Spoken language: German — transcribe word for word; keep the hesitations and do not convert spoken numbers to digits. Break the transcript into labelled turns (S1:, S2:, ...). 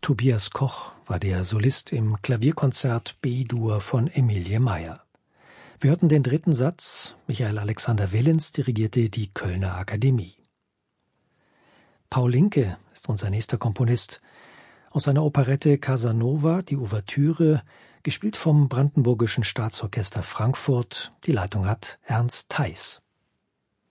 S1: Tobias Koch war der Solist im Klavierkonzert B-Dur von Emilie Meyer. Wir hörten den dritten Satz, Michael Alexander Willens dirigierte die Kölner Akademie. Paul Linke ist unser nächster Komponist. Aus seiner Operette Casanova, die Ouvertüre, gespielt vom Brandenburgischen Staatsorchester Frankfurt. Die Leitung hat Ernst Theis.